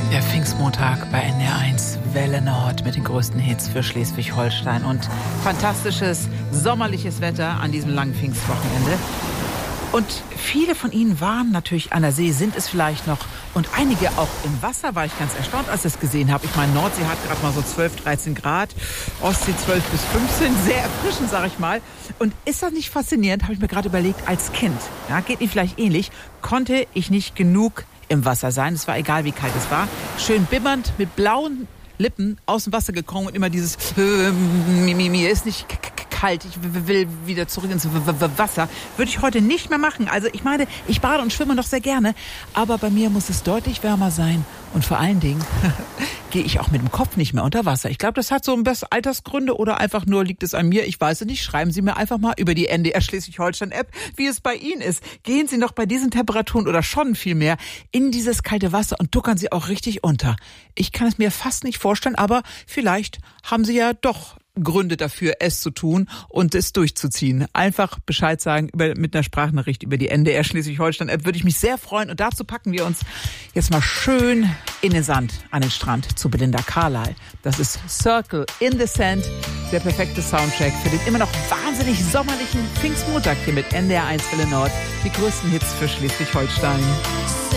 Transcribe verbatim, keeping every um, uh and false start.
Der Pfingstmontag bei N D R eins Welle Nord mit den größten Hits für Schleswig-Holstein und fantastisches sommerliches Wetter an diesem langen Pfingstwochenende. Und viele von Ihnen waren natürlich an der See, sind es vielleicht noch. Und einige auch im Wasser, war ich ganz erstaunt, als ich es gesehen habe. Ich meine, Nordsee hat gerade mal so zwölf, dreizehn Grad, Ostsee zwölf bis fünfzehn, sehr erfrischend, sag ich mal. Und ist das nicht faszinierend, habe ich mir gerade überlegt, als Kind, ja, geht Ihnen vielleicht ähnlich, konnte ich nicht genug im Wasser sein. Es war egal, wie kalt es war. Schön bimmernd mit blauen Lippen aus dem Wasser gekommen und immer dieses äh, mir ist nicht kalt, ich will wieder zurück ins Wasser. Würde ich heute nicht mehr machen. Also ich meine, ich bade und schwimme noch sehr gerne, aber bei mir muss es deutlich wärmer sein und vor allen Dingen gehe ich auch mit dem Kopf nicht mehr unter Wasser. Ich glaube, das hat so ein bisschen Altersgründe oder einfach nur liegt es an mir. Ich weiß es nicht. Schreiben Sie mir einfach mal über die N D R Schleswig-Holstein-App, wie es bei Ihnen ist. Gehen Sie noch bei diesen Temperaturen oder schon viel mehr in dieses kalte Wasser und duckern Sie auch richtig unter. Ich kann es mir fast nicht vorstellen, aber vielleicht haben Sie ja doch Gründe dafür, es zu tun und es durchzuziehen. Einfach Bescheid sagen über, mit einer Sprachnachricht über die N D R Schleswig-Holstein-App. Würde ich mich sehr freuen. Und dazu packen wir uns jetzt mal schön in den Sand an den Strand zu Belinda Carlisle. Das ist Circle in the Sand, der perfekte Soundtrack für den immer noch wahnsinnig sommerlichen Pfingstmontag hier mit N D R eins Welle Nord. Die größten Hits für Schleswig-Holstein.